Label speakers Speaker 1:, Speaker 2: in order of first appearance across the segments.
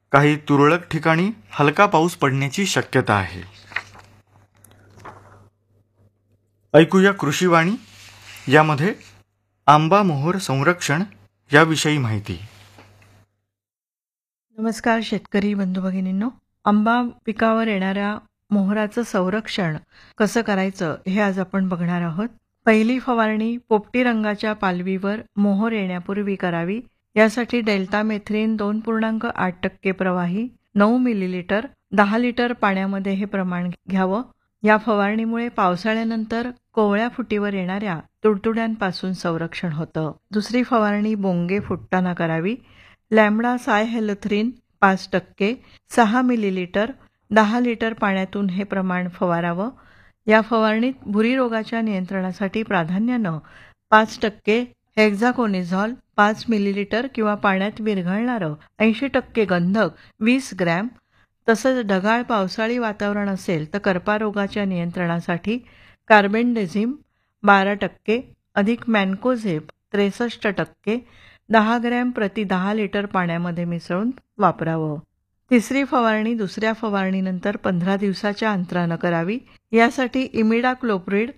Speaker 1: काही तुरळक ठिकाणी हलका पाऊस पडण्याची शक्यता आहे. ऐकूया कृषीवाणी. यामध्ये आंबा मोहोर संरक्षण याविषयी माहिती.
Speaker 2: नमस्कार शेतकरी बंधू भगिनींनो. आंबा पिकावर येणाऱ्या मोहराचं संरक्षण कसं करायचं हे आज आपण बघणार आहोत. पहिली फवारणी पोपटी रंगाच्या पालवीवर मोहोर येण्यापूर्वी करावी. यासाठी डेल्टामेथ्रिन 2.8% प्रवाही 9 मिलीलिटर 10 लिटर पाण्यामध्ये हे प्रमाण घ्यावं. या फवारणीमुळे पावसाळ्यानंतर कोवळ्या फुटीवर येणाऱ्या तुडतुड्यांपासून संरक्षण होतं. दुसरी फवारणी बोंगे फुटताना करावी. लॅम्बडा सायहेलोथ्रिन 5% 6 मिलीलिटर 10 लिटर पाण्यातून हे प्रमाण फवारावं. या फवारणीत भुरी रोगाच्या नियंत्रणासाठी प्राधान्यानं 5% हेक्झाकोनिझॉल 5 मिलीलिटर किंवा पाण्यात विरघळणारं 80% गंधक 20 ग्रॅम, तसंच ढगाळ पावसाळी वातावरण असेल तर कर्पारोगाच्या नियंत्रणासाठी कार्बेंडेझिम 12% अधिक मॅन्कोझेब 63% 10 ग्रॅम प्रति 10 लिटर पाण्यामध्ये मिसळून वापरावं. तिसरी फवारणी दुसऱ्या फवारणीनंतर 15 दिवसाच्या अंतरानं करावी. यासाठी इमिडाक्लोप्रिड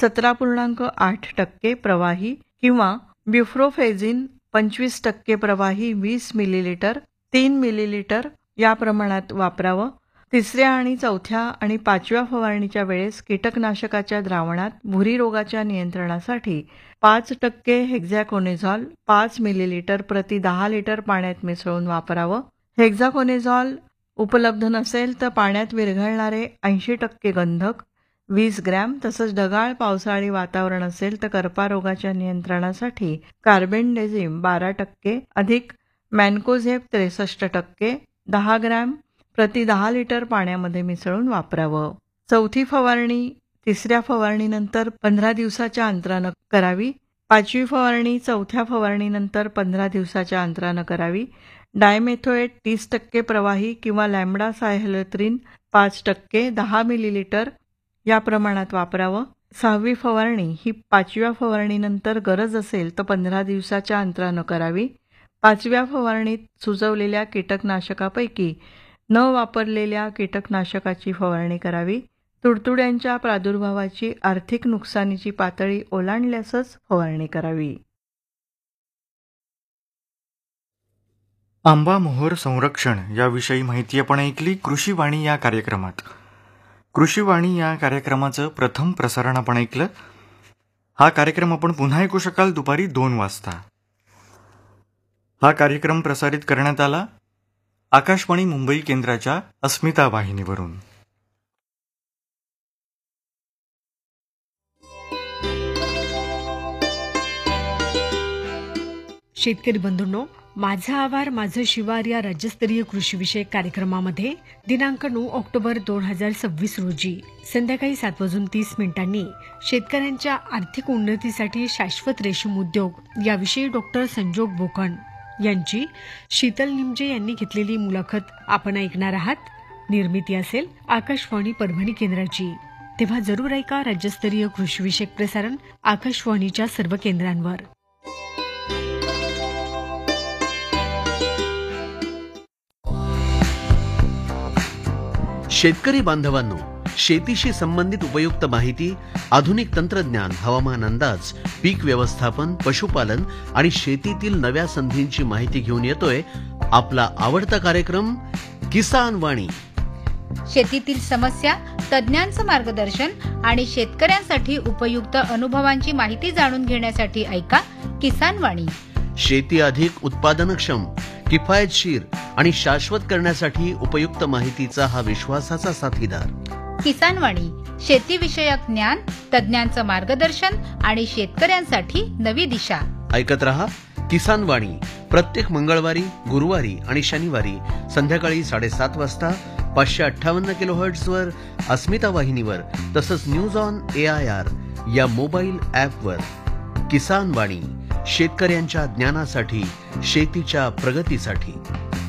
Speaker 2: 17.8% प्रवाही किंवा ब्युफ्रोफेझिन 25% प्रवाही 20 मिलीलिटर 3 मिलीलिटर या प्रमाणात वापरावं. तिसऱ्या आणि चौथ्या आणि पाचव्या फवारणीच्या वेळेस कीटकनाशकाच्या द्रावणात भुरी रोगाच्या नियंत्रणासाठी 5% हेक्झाकोनिझॉल 5 मिलीलिटर प्रति 10 लिटर पाण्यात मिसळून वापरावं. हेक्झाकोनिझॉल उपलब्ध नसेल तर पाण्यात विरघळणारे 80% गंधक 20 ग्रॅम, तसंच ढगाळ पावसाळी वातावरण असेल तर कर्पारोगाच्या नियंत्रणासाठी कार्बेंडेझिम 12% अधिक मॅन्कोझेब 63% 10 ग्रॅम प्रति 10 लिटर पाण्यामध्ये मिसळून वापरावं. चौथी फवारणी तिसऱ्या फवारणीनंतर 15 दिवसाच्या अंतरानं करावी. पाचवी फवारणी चौथ्या फवारणीनंतर 15 दिवसाच्या अंतरानं करावी. डायमेथोएट 30% प्रवाही किंवा लॅम्बडा सायहेलोथ्रिन 5% 10 मिलीलिटर या प्रमाणात वापरावं. सहावी फवारणी ही पाचव्या फवारणीनंतर गरज असेल तर 15 दिवसाच्या अंतरानं करावी. पाचव्या फवारणीत सुचवलेल्या कीटकनाशकापैकी न वापरलेल्या कीटकनाशकाची फवारणी करावी. तुडतुड्यांच्या प्रादुर्भावाची आर्थिक नुकसानीची पातळी ओलांडल्यासच फवारणी करावी.
Speaker 1: आंबा मोहोर संरक्षण याविषयी माहिती आपण ऐकली कृषीवाणी या कार्यक्रमात. कृषीवाणी या कार्यक्रमाचं प्रथम प्रसारण आपण ऐकलं. हा कार्यक्रम आपण पुन्हा ऐकू शकाल दुपारी 2 वाजता. हा कार्यक्रम प्रसारित करण्यात आला आकाशवाणी मुंबई केंद्राच्या अस्मिता वाहिनीवरून.
Speaker 3: शेतकरी बंधूंनो, माझा आवार माझं शिवार या राज्यस्तरीय कृषीविषयक कार्यक्रमामध्ये दिनांक 9 ऑक्टोबर 2026 रोजी संध्याकाळी 7:30 शेतकऱ्यांच्या आर्थिक उन्नतीसाठी शाश्वत रेशीम उद्योग याविषयी डॉक्टर संजोग बोकण यांची शीतल निमजे यांनी घेतलेली मुलाखत आपण ऐकणार आहात. निर्मिती असेल आकाशवाणी परभणी केंद्राची. तेव्हा जरूर ऐका राज्यस्तरीय कृषीविषयक प्रसारण आकाशवाणीच्या सर्व केंद्रांवर.
Speaker 4: शेतकरी बांधवांनो, शेतीशी संबंधित उपयुक्त माहिती, आधुनिक तंत्रज्ञान, हवामान अंदाज, पीक व्यवस्थापन, पशुपालन आणि शेतीतील नव्या संधींची माहिती घेऊन येतोय आपला आवडता कार्यक्रम किसान वाणी.
Speaker 5: शेतीतील समस्या, तज्ञांचं मार्गदर्शन आणि शेतकऱ्यांसाठी उपयुक्त अनुभवांची माहिती जाणून घेण्यासाठी ऐका किसान वाणी.
Speaker 4: शेती अधिक उत्पादनक्षम, किफायतशीर आणि शाश्वत करण्यासाठी उपयुक्त माहितीचा हा विश्वासाचा साथीदार.
Speaker 5: किसान वाणी शेतीविषयक ज्ञान, तज्ञांचं मार्गदर्शन आणि शेतकऱ्यांसाठी नवी दिशा.
Speaker 4: ऐकत रहा किसान वाणी प्रत्येक मंगळवारी, गुरुवारी आणि शनिवारी संध्याकाळी 7:30 वाजता 558 किलोहर्ट्झवर अस्मिता वाहिनीवर, तसंच न्यूज ऑन AIR या मोबाईल ॲपवर. किसान वाणी शेतकऱ्यांच्या ज्ञानासाठी, शेतीच्या प्रगतीसाठी.